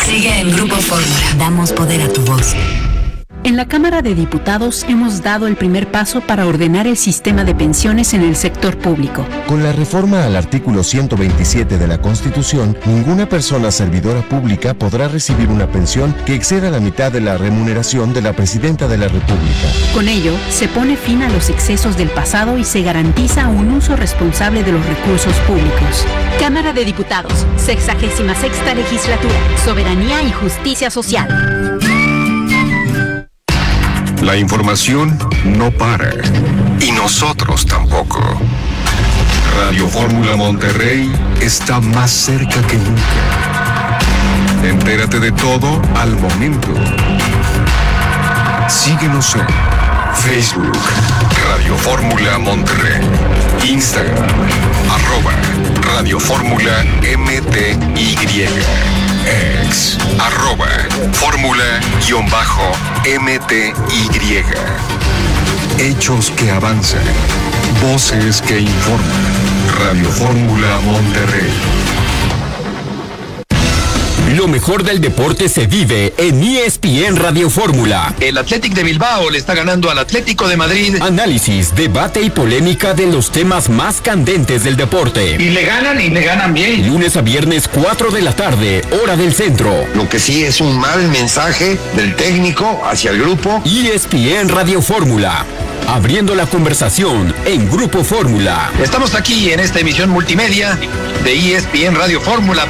Sigue en Grupo Fórmula. Damos poder a tu voz. En la Cámara de Diputados hemos dado el primer paso para ordenar el sistema de pensiones en el sector público. Con la reforma al artículo 127 de la Constitución, ninguna persona servidora pública podrá recibir una pensión que exceda la mitad de la remuneración de la Presidenta de la República. Con ello, se pone fin a los excesos del pasado y se garantiza un uso responsable de los recursos públicos. Cámara de Diputados, 66ª Legislatura, Soberanía y Justicia Social. La información no para, y nosotros tampoco. Radio Fórmula Monterrey está más cerca que nunca. Entérate de todo al momento. Síguenos en Facebook, Radio Fórmula Monterrey, Instagram, @Radio Fórmula MTY, X, @Fórmula_MTY. Hechos que avanzan, voces que informan. Radio Fórmula Monterrey. Lo mejor del deporte se vive en ESPN Radio Fórmula. El Athletic de Bilbao le está ganando al Atlético de Madrid. Análisis, debate y polémica de los temas más candentes del deporte. Y le ganan bien. Lunes a viernes, 4 de la tarde, hora del centro. Lo que sí es un mal mensaje del técnico hacia el grupo. ESPN Radio Fórmula. Abriendo la conversación en Grupo Fórmula. Estamos aquí en esta emisión multimedia de ESPN Radio Fórmula.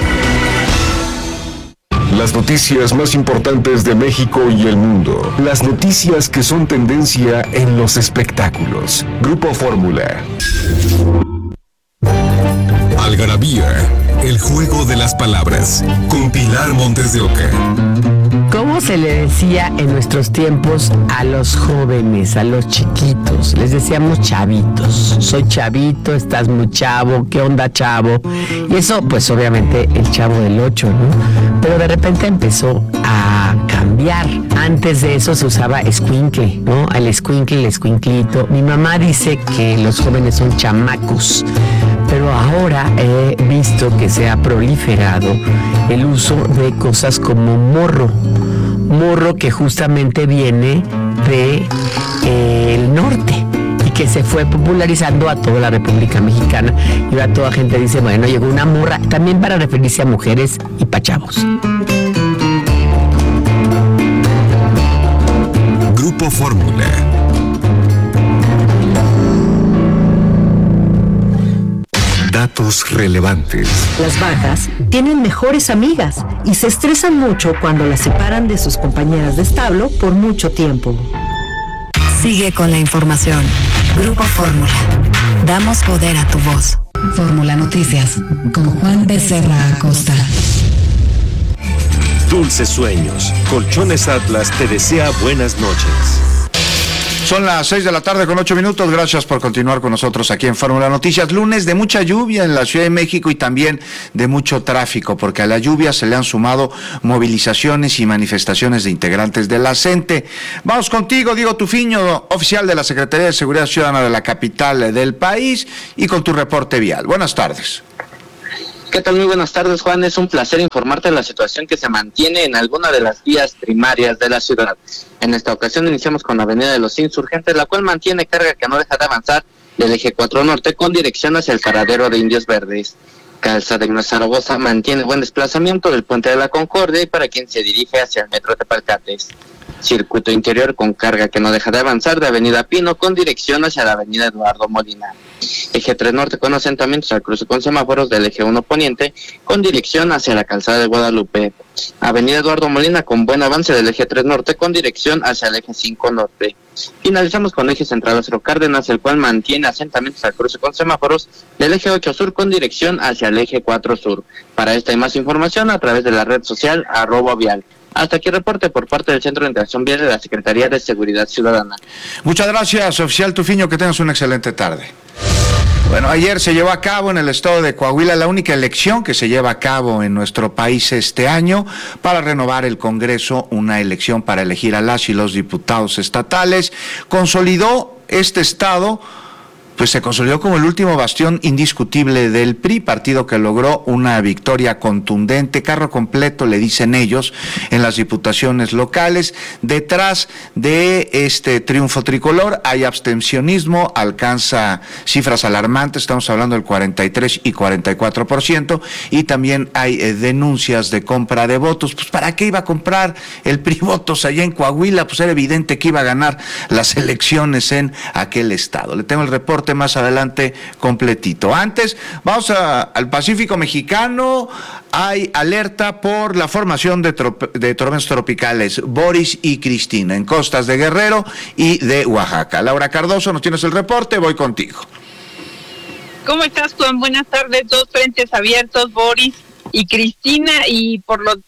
Las noticias más importantes de México y el mundo. Las noticias que son tendencia en los espectáculos. Grupo Fórmula. Algarabía, el juego de las palabras. Con Pilar Montes de Oca. ¿Cómo se le decía en nuestros tiempos a los jóvenes, a los chiquitos? Les decíamos chavitos. Soy chavito, estás muy chavo, ¿qué onda, chavo? Y eso, pues obviamente el Chavo del 8, ¿no? Pero de repente empezó a cambiar. Antes de eso se usaba escuincle, ¿no? El escuincle, el escuinclito. Mi mamá dice que los jóvenes son chamacos. Pero ahora he visto que se ha proliferado el uso de cosas como morro. Morro que justamente viene de el norte y que se fue popularizando a toda la República Mexicana. Y ahora toda gente dice, bueno, llegó una morra, también para referirse a mujeres y pa' chavos. Grupo Fórmula. Datos relevantes. Las bajas tienen mejores amigas y se estresan mucho cuando las separan de sus compañeras de establo por mucho tiempo. Sigue con la información. Grupo Fórmula. Damos poder a tu voz. Fórmula Noticias con Juan Becerra Acosta. Dulces sueños. Colchones Atlas te desea buenas noches. Son las 6 de la tarde con 8 minutos. Gracias por continuar con nosotros aquí en Fórmula Noticias. Lunes de mucha lluvia en la Ciudad de México y también de mucho tráfico, porque a la lluvia se le han sumado movilizaciones y manifestaciones de integrantes de la CENTE. Vamos contigo, Diego Tufiño, oficial de la Secretaría de Seguridad Ciudadana de la capital del país, y con tu reporte vial. Buenas tardes. ¿Qué tal? Muy buenas tardes, Juan. Es un placer informarte de la situación que se mantiene en alguna de las vías primarias de la ciudad. En esta ocasión iniciamos con la Avenida de los Insurgentes, la cual mantiene carga que no deja de avanzar del eje 4 Norte con dirección hacia el paradero de Indios Verdes. Calzada Ignacio Zaragoza mantiene buen desplazamiento del Puente de la Concordia y para quien se dirige hacia el Metro Tepalcates. Circuito interior con carga que no deja de avanzar de Avenida Pino con dirección hacia la Avenida Eduardo Molina. Eje 3 Norte con asentamientos al cruce con semáforos del eje 1 Poniente con dirección hacia la calzada de Guadalupe. Avenida Eduardo Molina con buen avance del eje 3 Norte con dirección hacia el eje 5 Norte. Finalizamos con eje central Lázaro Cárdenas, el cual mantiene asentamientos al cruce con semáforos del eje 8 Sur con dirección hacia el eje 4 Sur. Para esta y más información a través de la red social @vial. Hasta aquí reporte por parte del Centro de Interacción Vial de la Secretaría de Seguridad Ciudadana. Muchas gracias, oficial Tufiño, que tengas una excelente tarde. Bueno, ayer se llevó a cabo en el estado de Coahuila la única elección que se lleva a cabo en nuestro país este año para renovar el Congreso, una elección para elegir a las y los diputados estatales. Consolidó este estado pues se consolidó como el último bastión indiscutible del PRI, partido que logró una victoria contundente, carro completo, le dicen ellos, en las diputaciones locales. Detrás de este triunfo tricolor hay abstencionismo, alcanza cifras alarmantes, estamos hablando del 43 y 44%, y también hay denuncias de compra de votos. Pues ¿para qué iba a comprar el PRI votos allá en Coahuila? Pues era evidente que iba a ganar las elecciones en aquel estado. Le tengo el reporte más adelante completito. Antes, vamos al Pacífico mexicano. Hay alerta por la formación de tormentas tropicales Boris y Cristina en costas de Guerrero y de Oaxaca. Laura Cardoso, nos tienes el reporte, voy contigo. ¿Cómo estás, Juan? Buenas tardes. Dos frentes abiertos, Boris y Cristina, y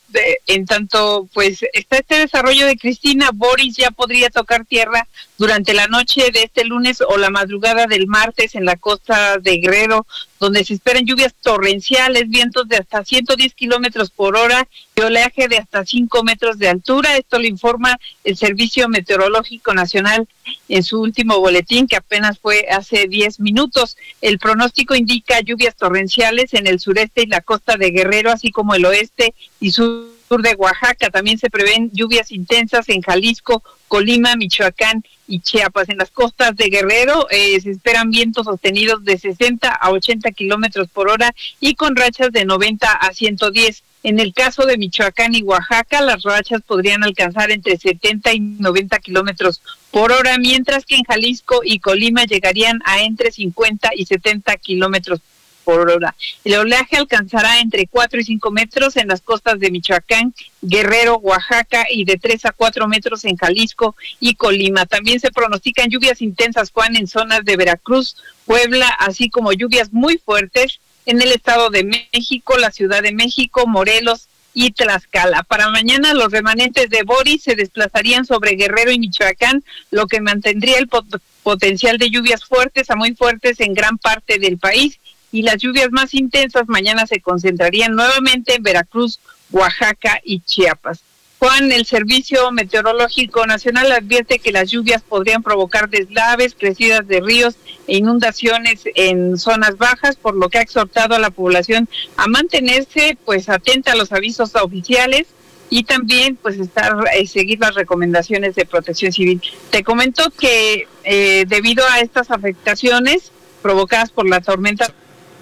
en tanto pues está este desarrollo de Cristina, Boris ya podría tocar tierra durante la noche de este lunes o la madrugada del martes en la costa de Guerrero, donde se esperan lluvias torrenciales, vientos de hasta 110 kilómetros por hora y oleaje de hasta 5 metros de altura. Esto lo informa el Servicio Meteorológico Nacional en su último boletín, que apenas fue hace 10 minutos. El pronóstico indica lluvias torrenciales en el sureste y la costa de Guerrero, así como el oeste y sur de Oaxaca. También se prevén lluvias intensas en Jalisco, Colima, Michoacán y Chiapas. En las costas de Guerrero se esperan vientos sostenidos de 60 a 80 kilómetros por hora y con rachas de 90 a 110. En el caso de Michoacán y Oaxaca, las rachas podrían alcanzar entre 70 y 90 kilómetros por hora, mientras que en Jalisco y Colima llegarían a entre 50 y 70 kilómetros por hora. El oleaje alcanzará entre 4 y 5 metros en las costas de Michoacán, Guerrero, Oaxaca y de 3 a 4 metros en Jalisco y Colima. También se pronostican lluvias intensas, Juan, en zonas de Veracruz, Puebla, así como lluvias muy fuertes en el Estado de México, la Ciudad de México, Morelos y Tlaxcala. Para mañana los remanentes de Boris se desplazarían sobre Guerrero y Michoacán, lo que mantendría el potencial de lluvias fuertes a muy fuertes en gran parte del país, y las lluvias más intensas mañana se concentrarían nuevamente en Veracruz, Oaxaca y Chiapas. Juan, el Servicio Meteorológico Nacional advierte que las lluvias podrían provocar deslaves, crecidas de ríos e inundaciones en zonas bajas, por lo que ha exhortado a la población a mantenerse pues atenta a los avisos oficiales y también pues seguir las recomendaciones de Protección Civil. Te comento que debido a estas afectaciones provocadas por la tormenta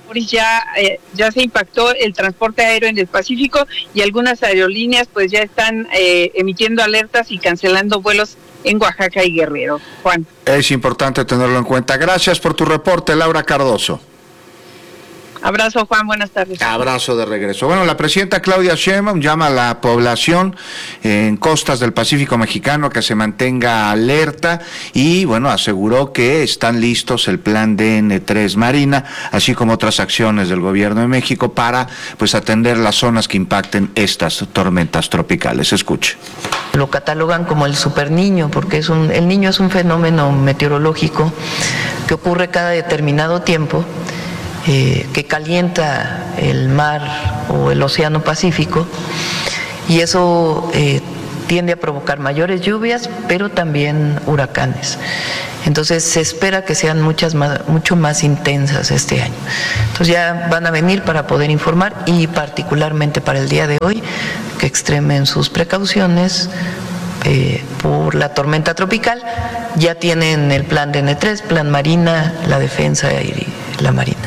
ya se impactó el transporte aéreo en el Pacífico y algunas aerolíneas pues ya están emitiendo alertas y cancelando vuelos en Oaxaca y Guerrero. Juan. Es importante tenerlo en cuenta. Gracias por tu reporte, Laura Cardoso. Abrazo, Juan, buenas tardes. Abrazo de regreso. Bueno, la presidenta Claudia Sheinbaum llama a la población en costas del Pacífico mexicano que se mantenga alerta y, bueno, aseguró que están listos el plan DN3 Marina, así como otras acciones del Gobierno de México para, pues, atender las zonas que impacten estas tormentas tropicales. Escuche. Lo catalogan como el superniño porque el niño es un fenómeno meteorológico que ocurre cada determinado tiempo, que calienta el mar o el océano Pacífico, y eso tiende a provocar mayores lluvias, pero también huracanes. Entonces se espera que sean mucho más intensas este año. Entonces ya van a venir para poder informar, y particularmente para el día de hoy, que extremen sus precauciones por la tormenta tropical. Ya tienen el plan DN3, plan Marina, la defensa y la Marina.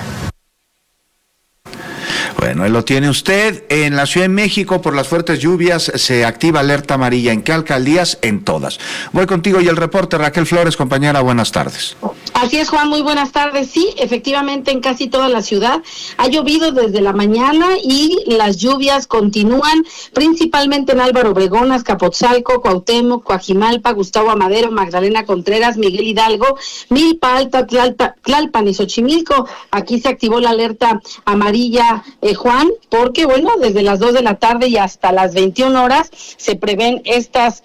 Bueno, ahí lo tiene usted. En la Ciudad de México, por las fuertes lluvias, se activa alerta amarilla. ¿En qué alcaldías? En todas. Voy contigo y el reporte. Raquel Flores, compañera, buenas tardes. Así es, Juan, muy buenas tardes. Sí, efectivamente, en casi toda la ciudad ha llovido desde la mañana y las lluvias continúan, principalmente en Álvaro Obregón, Azcapotzalco, Cuauhtémoc, Coajimalpa, Gustavo Amadero, Magdalena Contreras, Miguel Hidalgo, Milpa Alta, Tlalpan y Xochimilco. Aquí se activó la alerta amarilla Juan, porque bueno, desde las 2 de la tarde y hasta las 21 horas se prevén estas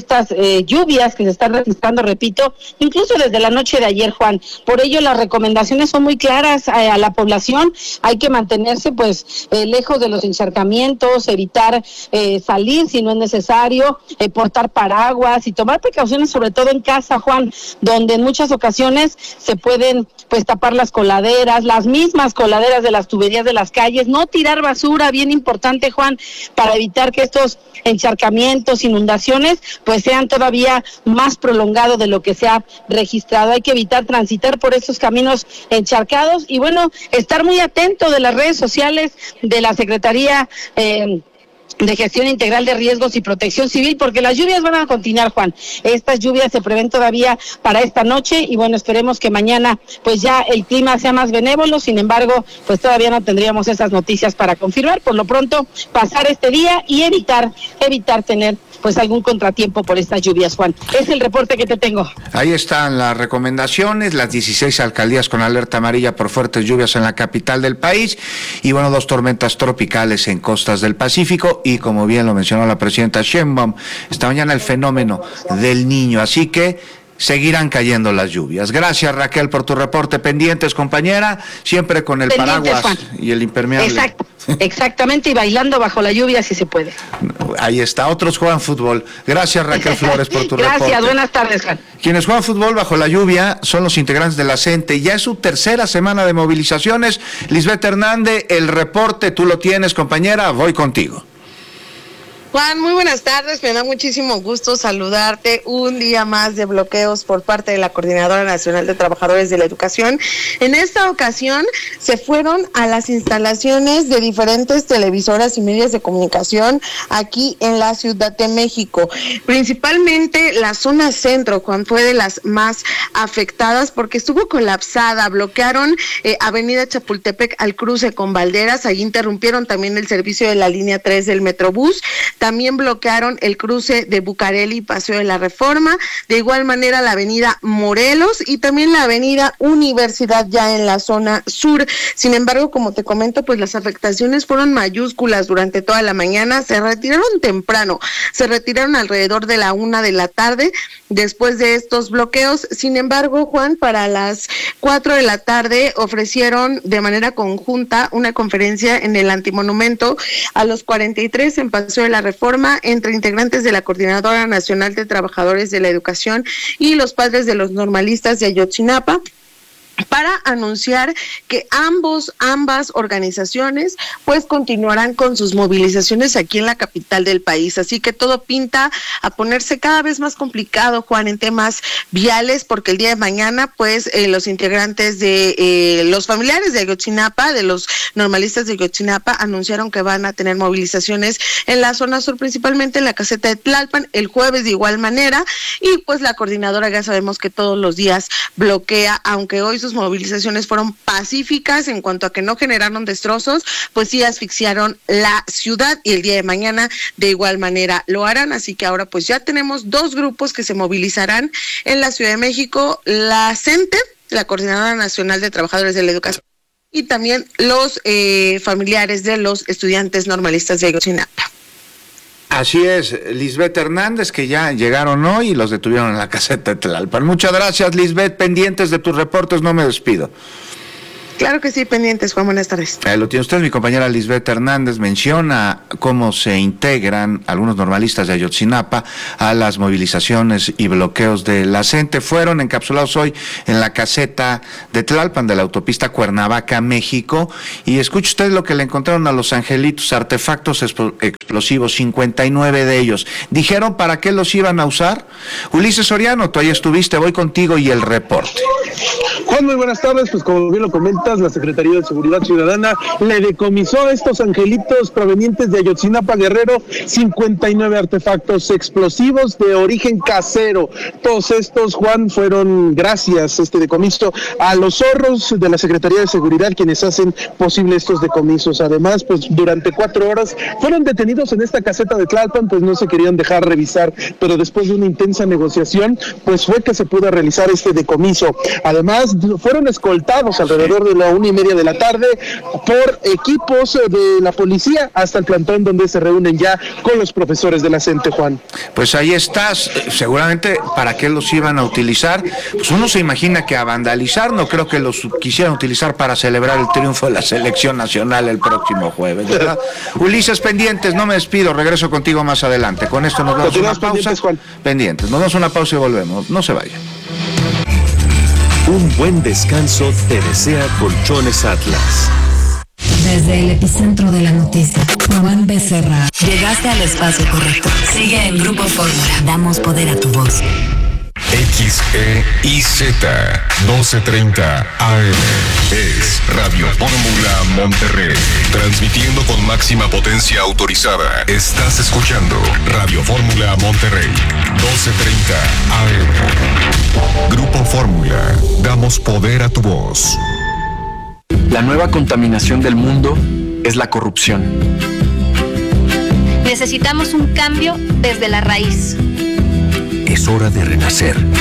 lluvias que se están registrando, repito, incluso desde la noche de ayer, Juan. Por ello las recomendaciones son muy claras a la población. Hay que mantenerse pues lejos de los encharcamientos, evitar salir si no es necesario, portar paraguas y tomar precauciones sobre todo en casa, Juan, donde en muchas ocasiones se pueden pues tapar las coladeras, las mismas coladeras de las tuberías de las calles, no tirar basura, bien importante, Juan, para evitar que estos encharcamientos, inundaciones, pues sean todavía más prolongados de lo que se ha registrado. Hay que evitar transitar por estos caminos encharcados y bueno, estar muy atento de las redes sociales de la Secretaría de Gestión Integral de Riesgos y Protección Civil, porque las lluvias van a continuar, Juan. Estas lluvias se prevén todavía para esta noche y bueno, esperemos que mañana pues ya el clima sea más benévolo. Sin embargo, pues todavía no tendríamos esas noticias para confirmar. Por lo pronto, pasar este día y evitar tener pues algún contratiempo por estas lluvias, Juan. Es el reporte que te tengo. Ahí están las recomendaciones, las 16 alcaldías con alerta amarilla por fuertes lluvias en la capital del país y bueno, 2 tormentas tropicales en costas del Pacífico y como bien lo mencionó la presidenta Sheinbaum, esta mañana el fenómeno del Niño, así que seguirán cayendo las lluvias. Gracias, Raquel, por tu reporte. Pendientes, compañera, siempre con el paraguas, Juan, y el impermeable. Exactamente, y bailando bajo la lluvia si se puede. Ahí está, otros juegan fútbol. Gracias, Raquel Flores, por tu reporte. Gracias, buenas tardes, Juan. Quienes juegan fútbol bajo la lluvia son los integrantes de la CENTE. Ya es su tercera semana de movilizaciones. Lisbeth Hernández, el reporte, tú lo tienes, compañera, voy contigo. Juan, muy buenas tardes, me da muchísimo gusto saludarte. Un día más de bloqueos por parte de la Coordinadora Nacional de Trabajadores de la Educación. En esta ocasión se fueron a las instalaciones de diferentes televisoras y medios de comunicación aquí en la Ciudad de México. Principalmente la zona centro, Juan, fue de las más afectadas porque estuvo colapsada. Bloquearon Avenida Chapultepec al cruce con Valderas, ahí interrumpieron también el servicio de la línea 3 del Metrobús. También bloquearon el cruce de Bucareli, Paseo de la Reforma, de igual manera la avenida Morelos y también la avenida Universidad ya en la zona sur. Sin embargo, como te comento, pues las afectaciones fueron mayúsculas durante toda la mañana, se retiraron temprano, se retiraron alrededor de la 1 de la tarde después de estos bloqueos. Sin embargo, Juan, para las 4 de la tarde ofrecieron de manera conjunta una conferencia en el Antimonumento a los 43 en Paseo de la Reforma entre integrantes de la Coordinadora Nacional de Trabajadores de la Educación y los padres de los normalistas de Ayotzinapa, para anunciar que ambas organizaciones pues continuarán con sus movilizaciones aquí en la capital del país. Así que todo pinta a ponerse cada vez más complicado, Juan, en temas viales, porque el día de mañana pues los integrantes de los familiares de Ayotzinapa, de los normalistas de Ayotzinapa, anunciaron que van a tener movilizaciones en la zona sur, principalmente en la caseta de Tlalpan, el jueves de igual manera, y pues la coordinadora ya sabemos que todos los días bloquea, aunque hoy sus movilizaciones fueron pacíficas en cuanto a que no generaron destrozos, pues sí asfixiaron la ciudad y el día de mañana de igual manera lo harán. Así que ahora pues ya tenemos 2 grupos que se movilizarán en la Ciudad de México, la CENTE, la Coordinadora Nacional de Trabajadores de la Educación, y también los familiares de los estudiantes normalistas de Ayotzinapa. Así es, Lisbeth Hernández, que ya llegaron hoy y los detuvieron en la caseta de Tlalpan. Muchas gracias, Lisbeth, pendientes de tus reportes, no me despido. Claro que sí, pendientes, Juan, buenas tardes. Lo tiene usted, mi compañera Lisbeth Hernández menciona cómo se integran algunos normalistas de Ayotzinapa a las movilizaciones y bloqueos de la CENTE. Fueron encapsulados hoy en la caseta de Tlalpan de la autopista Cuernavaca, México, y escuche usted lo que le encontraron a los angelitos, artefactos explosivos, 59 de ellos. ¿Dijeron para qué los iban a usar? Ulises Soriano, tú ahí estuviste, voy contigo y el reporte. Juan, muy buenas tardes, pues como bien lo comentas, la Secretaría de Seguridad Ciudadana le decomisó a estos angelitos provenientes de Ayotzinapa, Guerrero, 59 artefactos explosivos de origen casero. Todos estos, Juan, fueron gracias este decomiso a los zorros de la Secretaría de Seguridad, quienes hacen posible estos decomisos. Además, pues durante 4 horas fueron detenidos en esta caseta de Tlalpan, pues no se querían dejar revisar, pero después de una intensa negociación, pues fue que se pudo realizar este decomiso. Además, fueron escoltados alrededor de la 1:30 de la tarde por equipos de la policía hasta el plantón donde se reúnen ya con los profesores de la CENTE, Juan. Pues ahí estás, seguramente para qué los iban a utilizar, pues uno se imagina que a vandalizar, no creo que los quisieran utilizar para celebrar el triunfo de la selección nacional el próximo jueves, ¿verdad? Ulises, pendientes, no me despido, regreso contigo más adelante. Con esto nos damos una pausa. Pendientes, nos damos una pausa y volvemos, no se vayan. Un buen descanso te desea Colchones Atlas. Desde el epicentro de la noticia, Juan Becerra. Llegaste al espacio correcto. Sigue en Grupo Fórmula. Damos poder a tu voz. XEIZ 1230 AM es Radio Fórmula Monterrey, transmitiendo con máxima potencia autorizada. Estás escuchando Radio Fórmula Monterrey 1230 AM. Grupo Fórmula, damos poder a tu voz. La nueva contaminación del mundo es la corrupción. Necesitamos un cambio desde la raíz. Es hora de renacer.